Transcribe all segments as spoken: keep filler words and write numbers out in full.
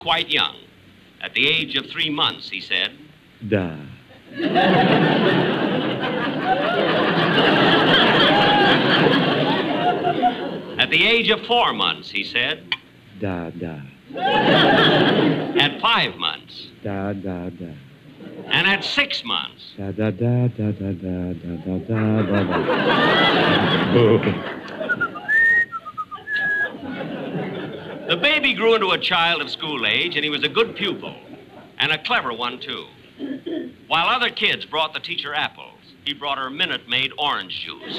quite young. At the age of three months, he said, Da. At the age of four months, he said, Da, da. At five months, Da, da, da. and at six months, Da, da, da, da, da, da, da, da, da, da. the baby grew into a child of school age, and he was a good pupil, and a clever one, too. While other kids brought the teacher apples, he brought her Minute Maid orange juice.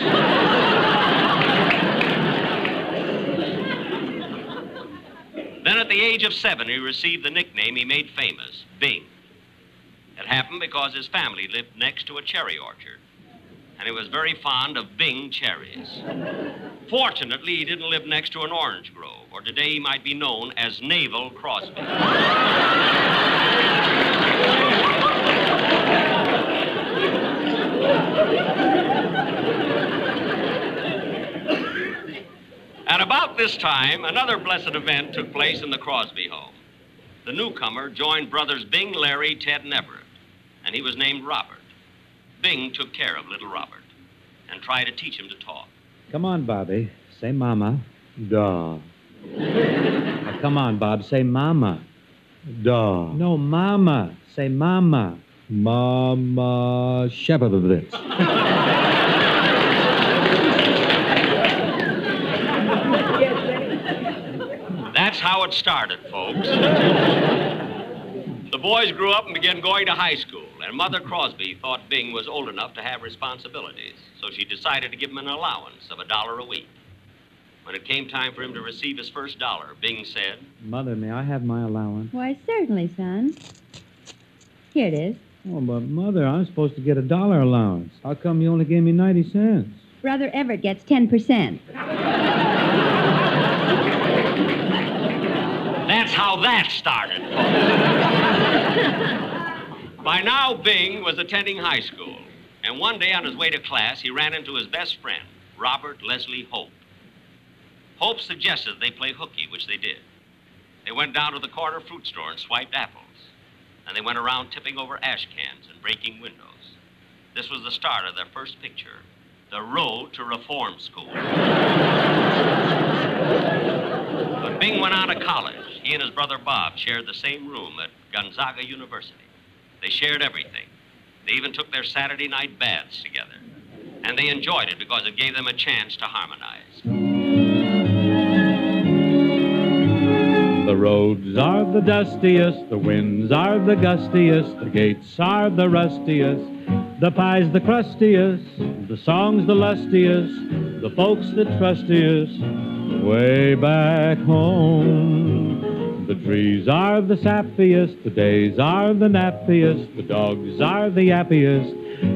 Then at the age of seven, he received the nickname he made famous, Bing. It happened because his family lived next to a cherry orchard, and he was very fond of Bing cherries. Fortunately, he didn't live next to an orange grove, or today he might be known as Naval Crosby. At about this time, another blessed event took place in the Crosby home. The newcomer joined brothers Bing, Larry, Ted, and Everett, and he was named Robert. Bing took care of little Robert and tried to teach him to talk. Come on, Bobby. Say mama. Da. Now, come on, Bob. Say mama. Da. No, mama. Say mama. Mama shepherd of this. That's how it started, folks. The boys grew up and began going to high school, and Mother Crosby thought Bing was old enough to have responsibilities, so she decided to give him an allowance of a dollar a week. When it came time for him to receive his first dollar, Bing said, Mother, may I have my allowance? Why, certainly, son. Here it is. Oh, but Mother, I'm supposed to get a dollar allowance. How come you only gave me ninety cents? Brother Everett gets ten percent. That's how that started, folks. By now, Bing was attending high school, and one day on his way to class, he ran into his best friend, Robert Leslie Hope. Hope suggested they play hooky, which they did. They went down to the corner fruit store and swiped apples. And they went around tipping over ash cans and breaking windows. This was the start of their first picture, The Road to Reform School. When Bing went on to college, he and his brother Bob shared the same room at Gonzaga University. They shared everything. They even took their Saturday night baths together. And they enjoyed it because it gave them a chance to harmonize. The roads are the dustiest, the winds are the gustiest, the gates are the rustiest, the pie's the crustiest, the song's the lustiest, the folks the trustiest, way back home. The trees are the sappiest, the days are the nappiest, the dogs are the yappiest,